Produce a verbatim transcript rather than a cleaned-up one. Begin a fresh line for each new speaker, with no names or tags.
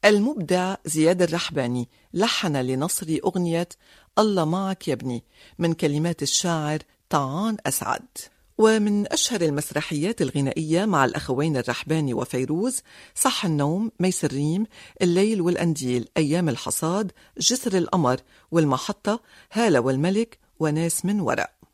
المبدع زياد الرحباني لحن لنصري أغنية الله معك يا ابني من كلمات الشاعر طعان أسعد. ومن أشهر المسرحيات الغنائية مع الأخوين الرحباني وفيروز صح النوم، ميس الريم، الليل والأنديل، أيام الحصاد، جسر القمر، والمحطة، هالة والملك، وناس من ورق.